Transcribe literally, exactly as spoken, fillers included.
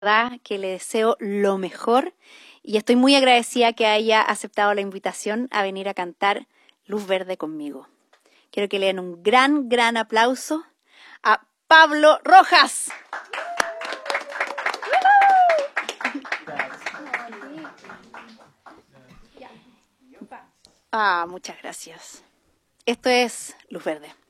verdad que le deseo lo mejor y estoy muy agradecida que haya aceptado la invitación a venir a cantar Luz Verde conmigo. Quiero que le den un gran, gran aplauso a Pablo Rojas. Ah, muchas gracias. Esto es Luz Verde.